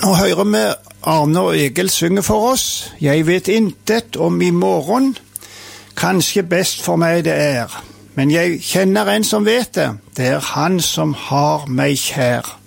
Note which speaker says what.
Speaker 1: Nå hører vi Arne og Egil synge for oss. Jeg vet intet om i morgen, kanskje best for meg det er. Men jeg kjenner en som vet det, det er han som har meg kjær.